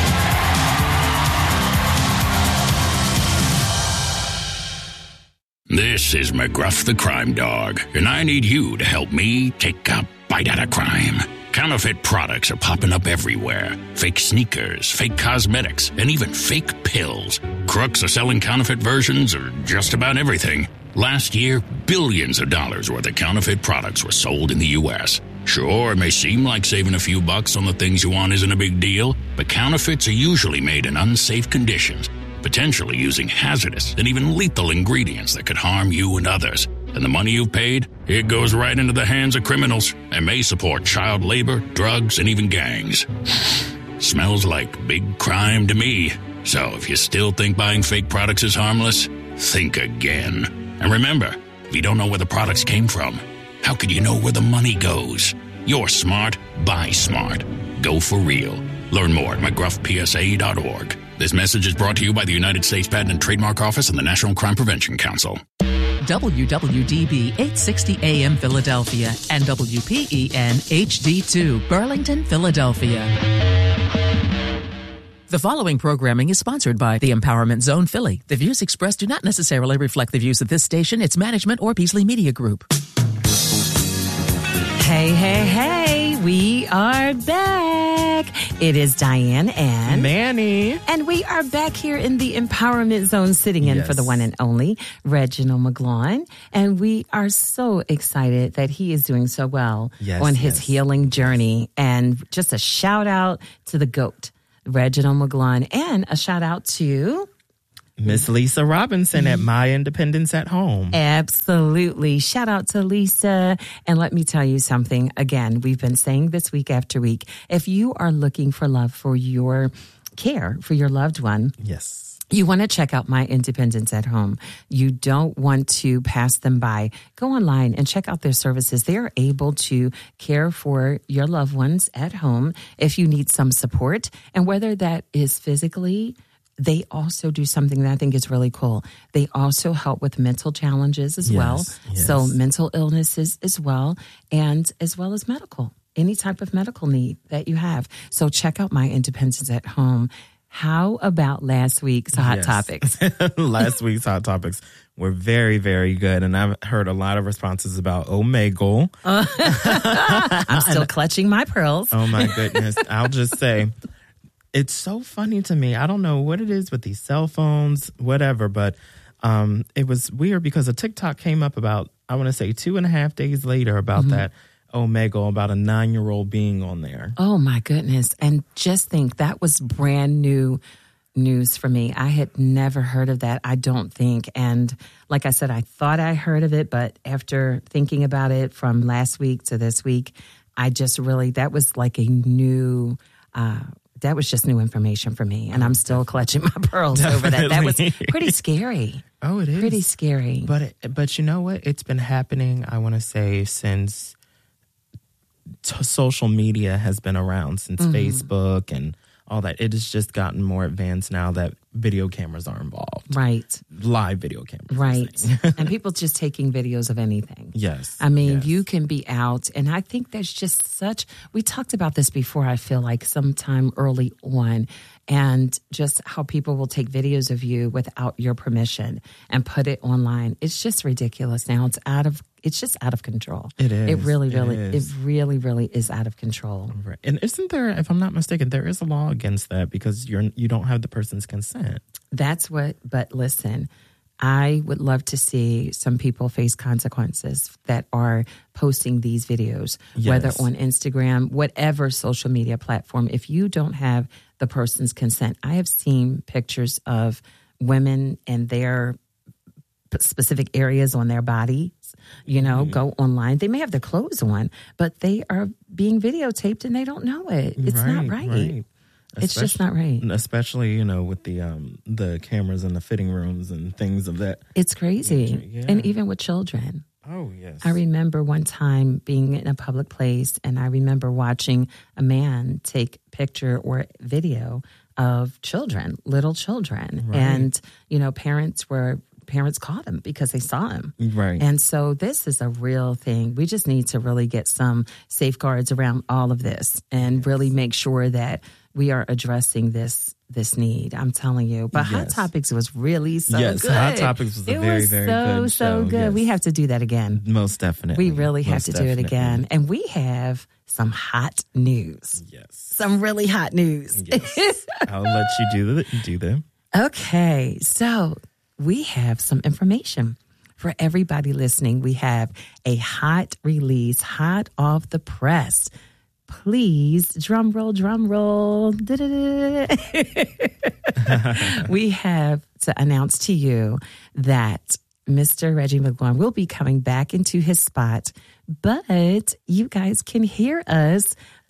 This is McGruff the Crime Dog, and I need you to help me take a bite out of crime. Counterfeit products are popping up everywhere. Fake sneakers, fake cosmetics, and even fake pills. Crooks are selling counterfeit versions of just about everything. Last year, billions of dollars worth of counterfeit products were sold in the U S Sure, it may seem like saving a few bucks on the things you want isn't a big deal, but counterfeits are usually made in unsafe conditions, potentially using hazardous and even lethal ingredients that could harm you and others. And the money you've paid, it goes right into the hands of criminals and may support child labor, drugs, and even gangs. Smells like big crime to me. So if you still think buying fake products is harmless, think again. And remember, if you don't know where the products came from, how could you know where the money goes? You're smart. Buy smart. Go for real. Learn more at mcgruff p s a dot org. This message is brought to you by the United States Patent and Trademark Office and the National Crime Prevention Council. W W D B eight sixty A M Philadelphia and W P E N H D two Burlington, Philadelphia. The following programming is sponsored by the Empowerment Zone Philly. The views expressed do not necessarily reflect the views of this station, its management, or Beasley Media Group. Hey, hey, hey, we are back. It is Diane and Manny. And we are back here in the Empowerment Zone, sitting in yes. for the one and only Reginald McGlaughlin. And we are so excited that he is doing so well yes, on his yes. healing journey. And just a shout out to the GOAT, Reginald McGlaughlin, and a shout out to Miss Lisa Robinson at My Independence at Home. Absolutely. Shout out to Lisa. And let me tell you something. Again, we've been saying this week after week. If you are looking for love for your care, for your loved one. Yes. You want to check out My Independence at Home. You don't want to pass them by. Go online and check out their services. They are able to care for your loved ones at home if you need some support. And whether that is physically, they also do something that I think is really cool. They also help with mental challenges as yes, well. Yes. So mental illnesses as well, and as well as medical, any type of medical need that you have. So check out My Independence at Home. How about last week's Hot yes. Topics? Last week's Hot Topics were very, very good. And I've heard a lot of responses about Omegle. Uh, I'm still clutching my pearls. Oh, my goodness. I'll just say, it's so funny to me. I don't know what it is with these cell phones, whatever, but um, it was weird because a TikTok came up about, I want to say two and a half days later about mm-hmm. that Omegle, about a nine-year-old being on there. Oh, my goodness. And just think, that was brand new news for me. I had never heard of that, I don't think. And like I said, I thought I heard of it, but after thinking about it from last week to this week, I just really, that was like a new uh That was just new information for me, and I'm still clutching my pearls Definitely. over that. That was pretty scary. Oh, it is. Pretty scary. But it, but you know what? It's been happening, I want to say, since t- social media has been around, since mm-hmm. Facebook and all that. It has just gotten more advanced now that video cameras are involved. Right. Live video cameras. Right. And people just taking videos of anything. Yes. I mean, yes. you can be out, and I think there's just such, we talked about this before, I feel like sometime early on, and just how people will take videos of you without your permission and put it online. It's just ridiculous now. It's out of It's just out of control. It is. It really, really, it, it really, really is out of control. Right. And isn't there, if I'm not mistaken, there is a law against that because you're you don't have the person's consent. That's what, but listen, I would love to see some people face consequences that are posting these videos, yes. whether on Instagram, whatever social media platform. If you don't have the person's consent, I have seen pictures of women and their specific areas on their bodies, you know, mm-hmm. go online. They may have their clothes on, but they are being videotaped and they don't know it. It's right, not right. right. It's just not right. Especially, you know, with the um, the cameras in the fitting rooms and things of that. It's crazy. Yeah. And even with children. Oh, yes. I remember one time being in a public place, and I remember watching a man take picture or video of children, little children. Right. And, you know, parents were parents caught him because they saw him. Right. And so this is a real thing. We just need to really get some safeguards around all of this and yes. really make sure that we are addressing this this need. I'm telling you. But yes. Hot Topics was really so yes, good. Hot Topics was a it very, was very so, good so show. good. Yes. We have to do that again. Most definitely. We really have Most to definitely. do it again. And we have some hot news. Yes. Some really hot news. Yes. I'll let you do, the, do them. Okay. So we have some information for everybody listening. We have a hot release, hot off the press. Please, drum roll, drum roll. We have to announce to you that Mister Reggie McGlaughlin will be coming back into his spot, but you guys can hear us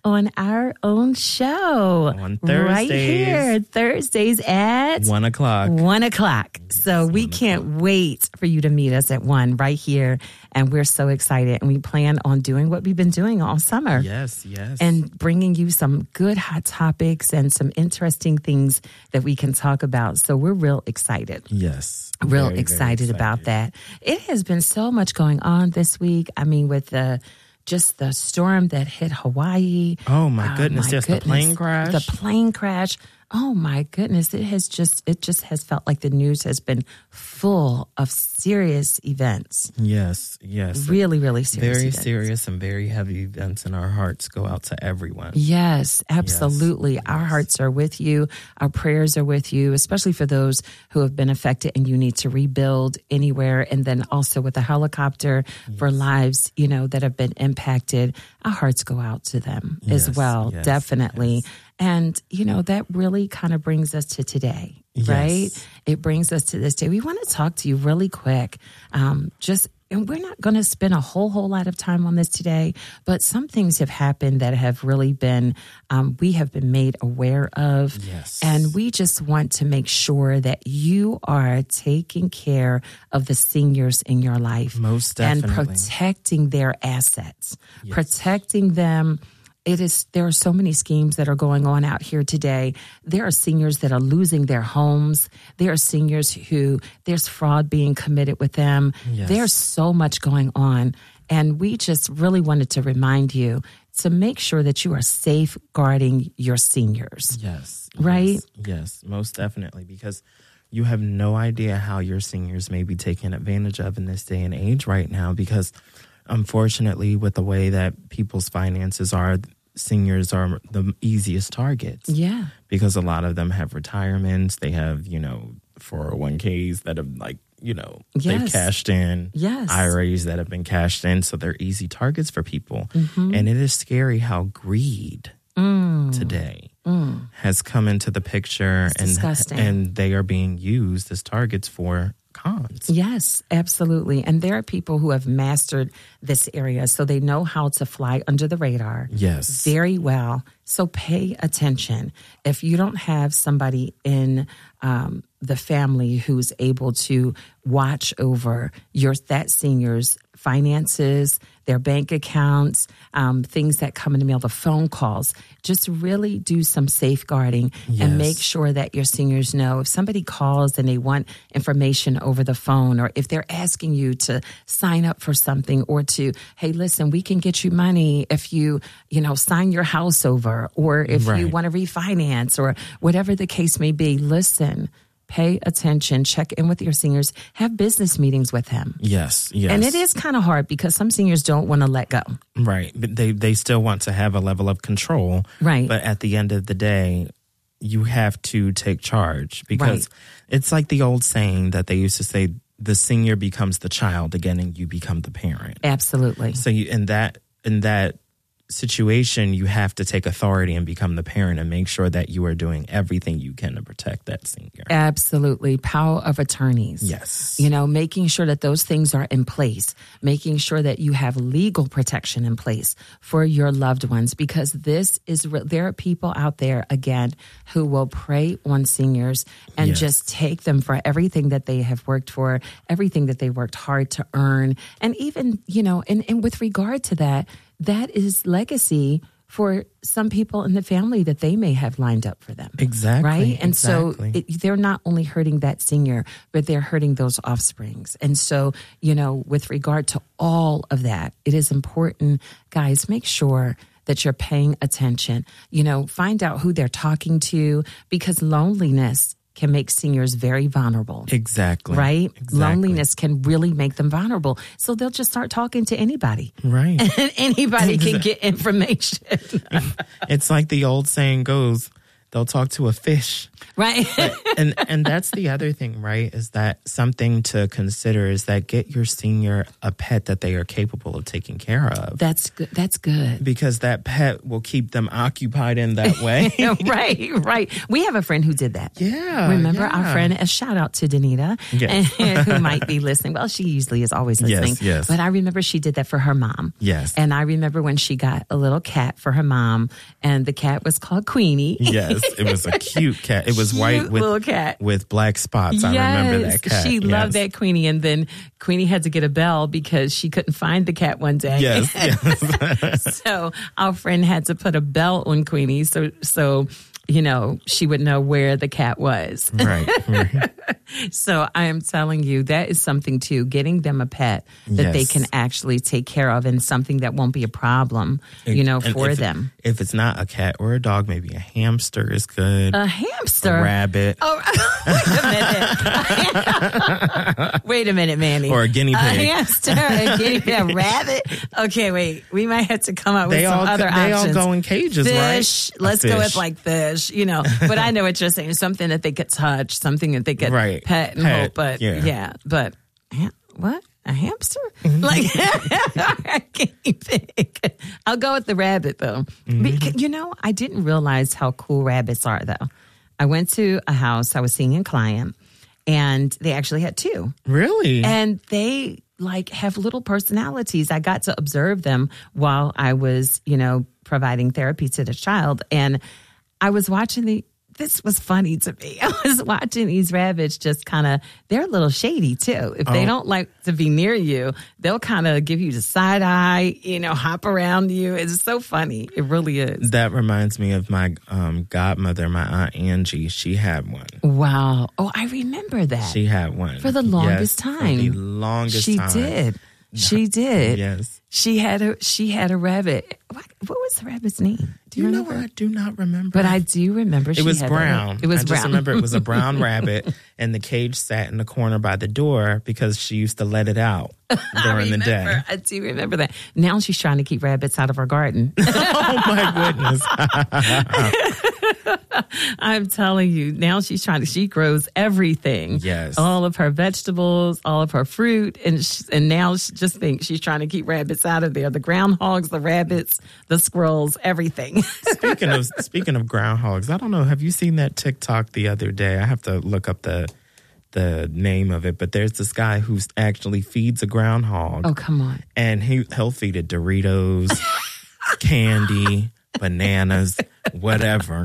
on our own show. On Thursdays. Right here, Thursdays at one o'clock. One o'clock. Yes, so we one can't o'clock. wait for you to meet us at one right here. And we're so excited. And we plan on doing what we've been doing all summer. Yes, yes. And bringing you some good hot topics and some interesting things that we can talk about. So we're real excited. Yes. Real very, excited, very about that. It has been so much going on this week. I mean, with the just the storm that hit Hawaii. Oh my goodness! my Just goodness. the plane crash. The plane crash. Oh my goodness! It has just it just has felt like the news has been full of serious events. Yes, yes. Really, really serious. Very events. serious and very heavy events, and our hearts go out to everyone. Yes, absolutely. Yes. Our hearts are with you. Our prayers are with you, especially for those who have been affected and you need to rebuild anywhere. And then also with the helicopter yes. for lives, you know, that have been impacted. Our hearts go out to them yes, as well. yes, definitely. Yes. And, you know, that really kind of brings us to today, yes. right? It brings us to this day. We want to talk to you really quick. Um, just And we're not going to spend a whole, whole lot of time on this today, but some things have happened that have really been, um, we have been made aware of. Yes. And we just want to make sure that you are taking care of the seniors in your life. Most definitely. And protecting their assets, yes. protecting them. It is, there are so many schemes that are going on out here today. There are seniors that are losing their homes. There are seniors who there's fraud being committed with them. Yes. There's so much going on. And we just really wanted to remind you to make sure that you are safeguarding your seniors. Yes. Right? Yes, yes, most definitely. Because you have no idea how your seniors may be taken advantage of in this day and age right now, because unfortunately, with the way that people's finances are, seniors are the easiest targets. Yeah. Because a lot of them have retirements. They have, you know, four oh one k's that have, like, you know, Yes. they've cashed in. Yes. I R As that have been cashed in. So they're easy targets for people. Mm-hmm. And it is scary how greed Mm. today Mm. has come into the picture. It's and disgusting. And they are being used as targets for cons. Yes, absolutely. And there are people who have mastered this area, so they know how to fly under the radar. Yes. Very well. So pay attention. If you don't have somebody in um, the family who's able to watch over your that senior's finances, their bank accounts, um, things that come in the mail, the phone calls, just really do some safeguarding Yes. and make sure that your seniors know if somebody calls and they want information over the phone, or if they're asking you to sign up for something, or to, hey, listen, we can get you money if you, you know, sign your house over, or if you Right. want to refinance, or whatever the case may be. Listen, pay attention, check in with your seniors, have business meetings with them. Yes, yes. And it is kind of hard because some seniors don't want to let go. Right. But they, they still want to have a level of control. Right. But at the end of the day, you have to take charge, because it's like the old saying that they used to say, the senior becomes the child again and you become the parent. Absolutely. So you, in that in that situation, you have to take authority and become the parent and make sure that you are doing everything you can to protect that senior. Absolutely. Power of attorneys. Yes. You know, making sure that those things are in place, making sure that you have legal protection in place for your loved ones, because this is, re- there are people out there, again, who will prey on seniors and Yes. just take them for everything that they have worked for, everything that they worked hard to earn. And even, you know, and, and with regard to that, that is legacy for some people in the family that they may have lined up for them. Exactly. Right? And exactly. so it, they're not only hurting that senior, but they're hurting those offsprings. And so, you know, with regard to all of that, it is important, guys, make sure that you're paying attention. You know, find out who they're talking to, because loneliness can make seniors very vulnerable. Exactly. Right? Exactly. Loneliness can really make them vulnerable. So they'll just start talking to anybody. Right. And anybody can get information. It's like the old saying goes, they'll talk to a fish. Right. But, and and that's the other thing, right? Is that something to consider is that get your senior a pet that they are capable of taking care of. That's good. That's good. Because that pet will keep them occupied in that way. Right, right. We have a friend who did that. Yeah. Remember yeah. our friend, a shout out to Danita, yes. who might be listening. Well, she usually is always listening. Yes, yes. But I remember she did that for her mom. Yes. And I remember when she got a little cat for her mom, and the cat was called Queenie. Yes, it was a cute cat. It was Cute white with little cat. with black spots. I Yes, remember that cat. She yes. loved that Queenie, and then Queenie had to get a bell because she couldn't find the cat one day. Yes, yes. So our friend had to put a bell on Queenie, so so you know she would know where the cat was. Right. right. So I am telling you, that is something too. Getting them a pet that Yes. they can actually take care of, and something that won't be a problem, you know, And for if, them. If it's not a cat or a dog, maybe a hamster is good. A hamster, a rabbit, Oh, wait a minute. Wait a minute, Manny. or a guinea A pig. hamster, a guinea pig, a rabbit. Okay, wait. We might have to come up with They some all other they options. all go in cages, Fish. right? A Let's go with fish. like fish, you know. But I know what you're saying. Something that they could touch, something that they could Right. pet and Pet, hold. But yeah. yeah, but ha- what? A hamster? Mm-hmm. Like a guinea pig. I'll go with the rabbit though. Mm-hmm. Because, you know, I didn't realize how cool rabbits are though. I went to a house, I was seeing a client, and they actually had two. Really? And they like have little personalities. I got to observe them while I was, you know, providing therapy to the child. And I was watching the, this was funny to me. I was watching these rabbits just kind of, they're a little shady too. If they Oh. don't like to be near you, they'll kind of give you the side eye, you know, hop around you. It's so funny. It really is. That reminds me of my um, godmother, my Aunt Angie. She had one. Wow. Oh, I remember that. She had one. For the longest Yes, time. For the longest she time. did. She did. Yes. She had a she had a rabbit. What, what was the rabbit's name? Do you, know what? I do not remember. But I do remember. She It was had brown. A, it was I brown. just remember it was a brown rabbit, and the cage sat in the corner by the door because she used to let it out during the day. Remember, I do remember that. Now she's trying to keep rabbits out of her garden. Oh my goodness! I'm telling you, now she's trying to. She grows everything. Yes. all of her vegetables, all of her fruit, and she, and now she just thinks she's trying to keep rabbits out of there. The groundhogs, the rabbits, the squirrels, everything. Speaking of speaking of groundhogs, I don't know. Have you seen that TikTok the other day? I have to look up the the name of it, but there's this guy who actually feeds a groundhog. Oh, come on. And he he'll feed it Doritos, candy, bananas, whatever.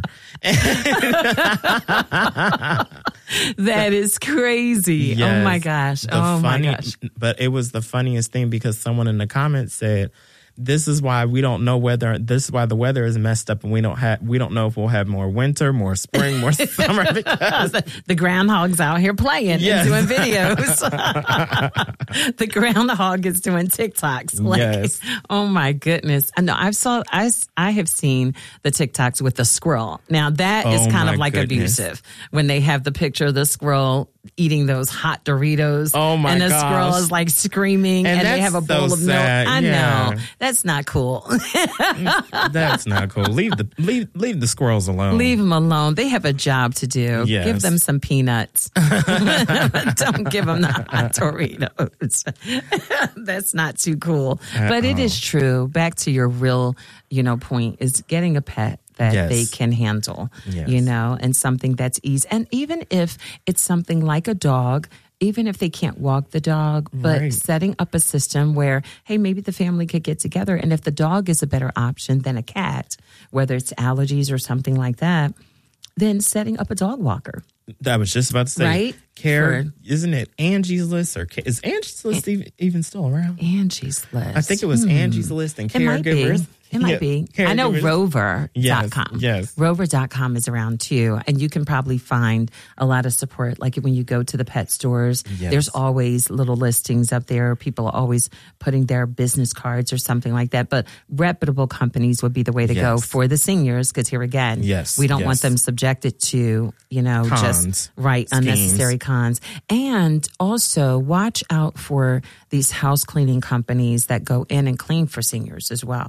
That is crazy. Oh Yes. my gosh. The Oh funny, my gosh. But it was the funniest thing because someone in the comments said, "This is why we don't know whether this is why the weather is messed up, and we don't have we don't know if we'll have more winter, more spring, more summer." Because The groundhog's out here playing Yes. and doing videos. The groundhog is doing TikToks. Like, Yes. oh my goodness. I know I've saw I, I have seen the TikToks with the squirrel. Now that is Oh, kind of my like goodness. abusive when they have the picture of the squirrel eating those hot Doritos. Oh, my And the gosh. squirrel is like screaming and, And they that's have a bowl so of sad. milk. I Yeah. know. That's not cool. that's not cool. Leave the leave leave the squirrels alone. Leave them alone. They have a job to do. Yes. Give them some peanuts. Don't give them the hot Doritos. That's not too cool. But it is true. Back to your real, you know, point is getting a pet that Yes. they can handle, Yes. you know, and something that's easy. And even if it's something like a dog, even if they can't walk the dog, but Right. setting up a system where, hey, maybe the family could get together. And if the dog is a better option than a cat, whether it's allergies or something like that, then setting up a dog walker. I was just about to say, Right? Care, For- isn't it Angie's List or Ca- is Angie's List even, even still around? Angie's List. I think it was Hmm. Angie's List and It might be. caregivers. It might Yeah, be. I know caregivers. rover dot com. Yes, yes. rover dot com is around too. And you can probably find a lot of support. Like when you go to the pet stores, Yes. there's always little listings up there. People are always putting their business cards or something like that. But reputable companies would be the way to go Yes. for the seniors. Because here again, Yes, we don't yes. want them subjected to, you know, Cons, just right, schemes. unnecessary cons. And also watch out for these house cleaning companies that go in and clean for seniors as well. Yes.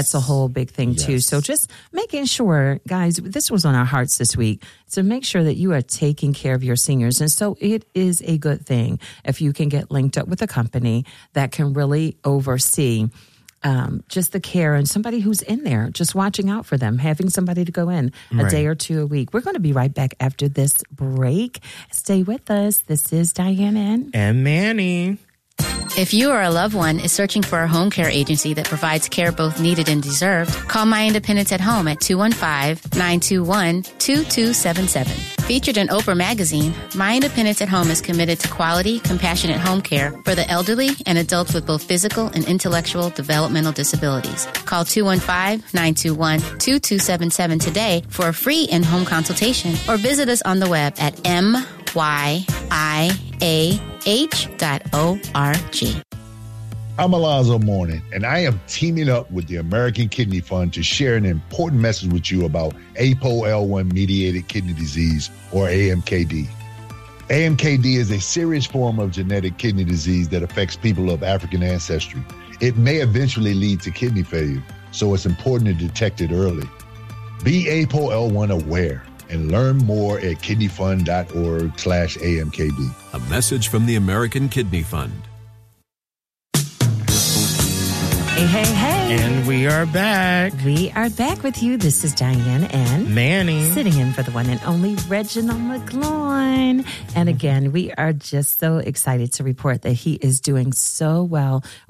That's a whole big thing too. Yes. So just making sure, guys, this was on our hearts this week. So make sure that you are taking care of your seniors. And so it is a good thing if you can get linked up with a company that can really oversee Um, just the care and somebody who's in there, just watching out for them, having somebody to go in a Right. day or two a week. We're going to be right back after this break. Stay with us. This is Diane N. And Manny. If you or a loved one is searching for a home care agency that provides care both needed and deserved, call My Independence at Home at two one five, nine two one, two two seven seven. Featured in Oprah Magazine, My Independence at Home is committed to quality, compassionate home care for the elderly and adults with both physical and intellectual developmental disabilities. Call two one five, nine two one, two two seven seven today for a free in-home consultation or visit us on the web at m y i a h dot org. I'm Alonzo Mourning, and I am teaming up with the American Kidney Fund to share an important message with you about A P O L one mediated kidney disease, or A M K D. A M K D is a serious form of genetic kidney disease that affects people of African ancestry. It may eventually lead to kidney failure, so it's important to detect it early. Be A P O L one aware and learn more at kidneyfund.org slash AMKD. A message from the American Kidney Fund. Hey, hey, hey. And we are back. We are back with you. This is Diane and Manny. Sitting in for the one and only Reginald McGloin. And again, we are just so excited to report that he is doing so well